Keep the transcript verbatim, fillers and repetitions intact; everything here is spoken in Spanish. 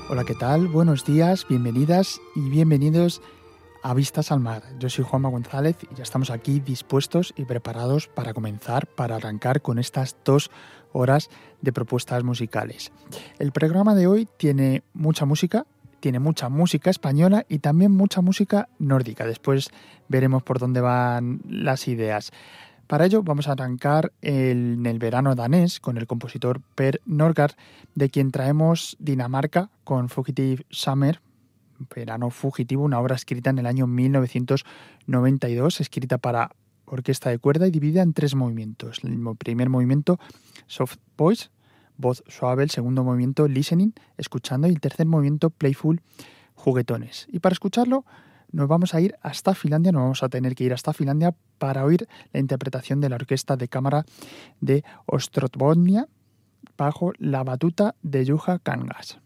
Hola, ¿qué tal? Buenos días, bienvenidas y bienvenidos a Vistas al Mar. Yo soy Juanma González y ya estamos aquí dispuestos y preparados para comenzar, para arrancar con estas dos horas de propuestas musicales. El programa de hoy tiene mucha música, tiene mucha música española y también mucha música nórdica. Después veremos por dónde van las ideas. Para ello vamos a arrancar en el verano danés con el compositor Per Norgard, de quien traemos Dinamarca con Fugitive Summer, Verano Fugitivo, una obra escrita en el año mil novecientos noventa y dos, escrita para orquesta de cuerda y dividida en tres movimientos. El primer movimiento, Soft Voice, voz suave; el segundo movimiento, Listening, escuchando; y el tercer movimiento, Playful, juguetones. Y para escucharlo nos vamos a ir hasta Finlandia, nos vamos a tener que ir hasta Finlandia para oír la interpretación de la orquesta de cámara de Ostrobotnia bajo la batuta de Juha Kangas.